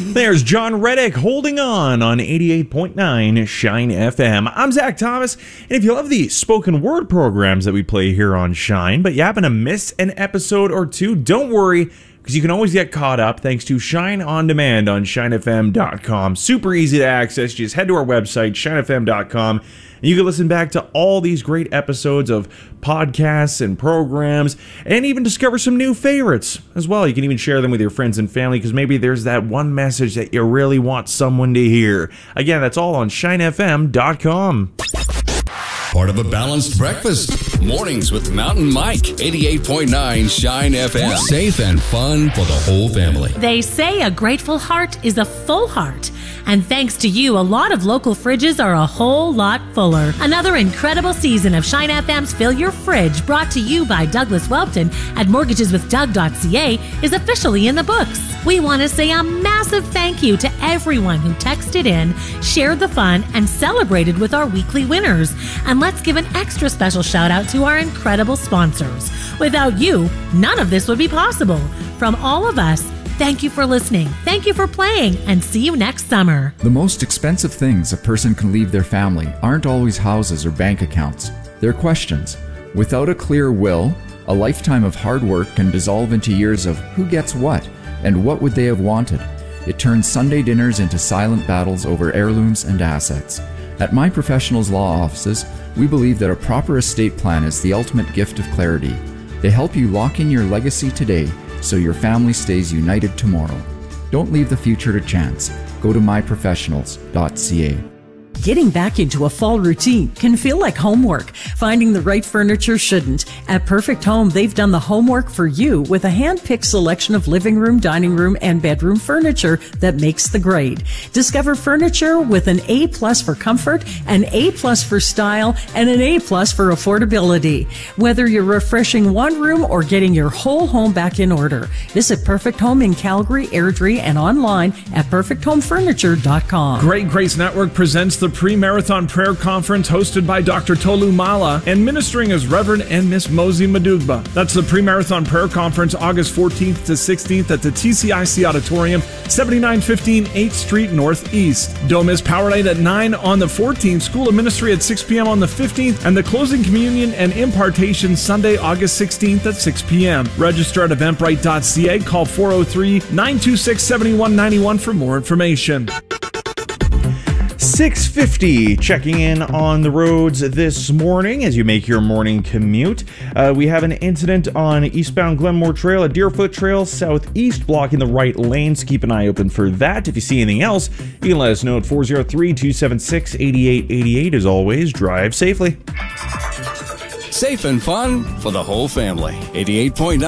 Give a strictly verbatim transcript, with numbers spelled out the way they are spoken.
There's John Reddick holding on on eighty-eight point nine Shine F M. I'm Zach Thomas, and if you love the spoken word programs that we play here on Shine, but you happen to miss an episode or two, don't worry, because you can always get caught up thanks to Shine On Demand on shine f m dot com. Super easy to access. You just head to our website, shine f m dot com, and you can listen back to all these great episodes of podcasts and programs, and even discover some new favorites as well. You can even share them with your friends and family, because maybe there's that one message that you really want someone to hear. Again, that's all on shine f m dot com. Part of a balanced breakfast. Mornings with Mountain Mike. eighty-eight point nine Shine F M. Safe and fun for the whole family. They say a grateful heart is a full heart. And thanks to you, a lot of local fridges are a whole lot fuller. Another incredible season of Shine F M's Fill Your Fridge, brought to you by Douglas Welton at mortgages with doug dot c a, is officially in the books. We want to say a massive thank you to everyone who texted in, shared the fun, and celebrated with our weekly winners. And let's give an extra special shout out to our incredible sponsors. Without you, none of this would be possible. From all of us, thank you for listening, thank you for playing, and see you next summer. The most expensive things a person can leave their family aren't always houses or bank accounts. They're questions. Without a clear will, a lifetime of hard work can dissolve into years of who gets what and what would they have wanted. It turns Sunday dinners into silent battles over heirlooms and assets. At My Professionals Law Offices, we believe that a proper estate plan is the ultimate gift of clarity. They help you lock in your legacy today so your family stays united tomorrow. Don't leave the future to chance. Go to my professionals dot c a. Getting back into a fall routine can feel like homework. Finding the right furniture shouldn't. At Perfect Home, they've done the homework for you with a hand-picked selection of living room, dining room, and bedroom furniture that makes the grade. Discover furniture with an A plus for comfort, an A plus for style, and an A plus for affordability. Whether you're refreshing one room or getting your whole home back in order, visit Perfect Home in Calgary, Airdrie, and online at perfect home furniture dot com. Great Grace Network presents the Pre-Marathon Prayer Conference, hosted by Doctor Tolu Mala and ministering as Reverend and Miss Mosey Madugba. That's the Pre-Marathon Prayer Conference, August fourteenth to sixteenth at the T C I C Auditorium, seventy-nine fifteen eighth Street Northeast. Don't miss Power Night at nine on the fourteenth, School of Ministry at six p.m. on the fifteenth, and the closing communion and impartation Sunday, August sixteenth at six p.m. Register at eventbrite dot c a. Call four oh three, nine two six, seven one nine one for more information. six fifty, checking in on the roads this morning as you make your morning commute. Uh, we have an incident on eastbound Glenmore Trail at Deerfoot Trail southeast, blocking the right lane, so keep an eye open for that. If you see anything else, you can let us know at four oh three, two seven six, eight eight eight eight. As always, drive safely. Safe and fun for the whole family. eighty-eight point nine